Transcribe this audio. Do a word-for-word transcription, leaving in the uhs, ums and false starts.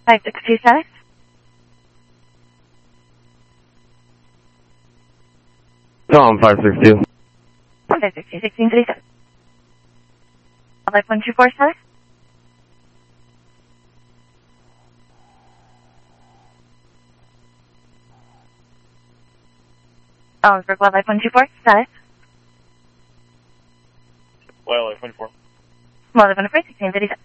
five six two status. Tom, five six two. five six two, sixteen thirty-seven. Life one two four status. Ellensburg, Wildlife one two four, status. Wildlife one two four. Wildlife one two four, sixteen thirty-seven.